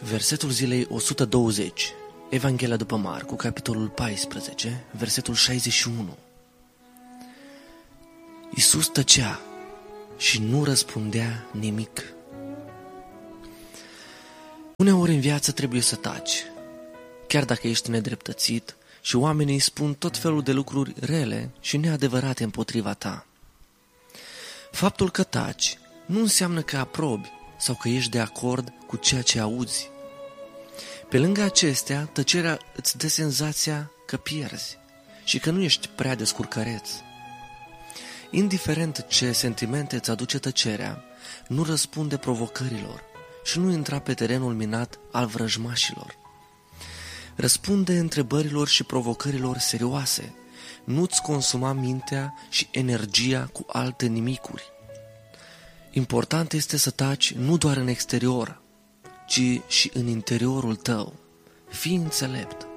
Versetul zilei 120, Evanghelia după Marcu, capitolul 14, versetul 61. Iisus tăcea și nu răspundea nimic. Uneori în viață trebuie să taci, chiar dacă ești nedreptățit și oamenii spun tot felul de lucruri rele și neadevărate împotriva ta. Faptul că taci nu înseamnă că aprobi sau că ești de acord cu ceea ce auzi. Pe lângă acestea, tăcerea îți dă senzația că pierzi și că nu ești prea descurcăreț. Indiferent ce sentimente îți aduce tăcerea, nu răspunde provocărilor și nu intra pe terenul minat al vrăjmașilor. Răspunde întrebărilor și provocărilor serioase, nu-ți consuma mintea și energia cu alte nimicuri. Important este să taci nu doar în exterior, ci și în interiorul tău. Fii înțelept.